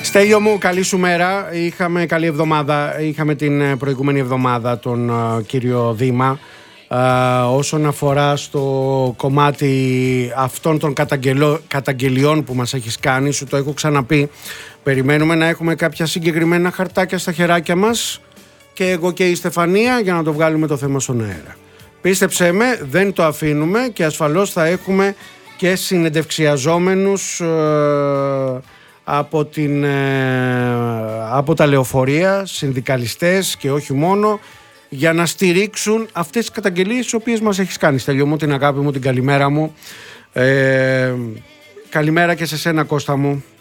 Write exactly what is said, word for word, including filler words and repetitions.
Στέλιο μου, καλή σου μέρα. Είχαμε καλή εβδομάδα. Είχαμε την προηγούμενη εβδομάδα τον uh, κύριο Δήμα. Uh, όσον αφορά στο κομμάτι αυτών των καταγγελο... καταγγελιών που μας έχεις κάνει, σου το έχω ξαναπεί. Περιμένουμε να έχουμε κάποια συγκεκριμένα χαρτάκια στα χεράκια μας και εγώ και η Στεφανία για να το βγάλουμε το θέμα στον αέρα. Πίστεψέ με, δεν το αφήνουμε και ασφαλώς θα έχουμε και συνεντευξιαζόμενους uh, από, την, uh, από τα λεωφορεία, συνδικαλιστές και όχι μόνο, για να στηρίξουν αυτές τις καταγγελίες τις οποίες μας έχεις κάνει. Στέλιο μου, την αγάπη μου, την καλημέρα μου. Ε, καλημέρα και σε σένα, Κώστα μου.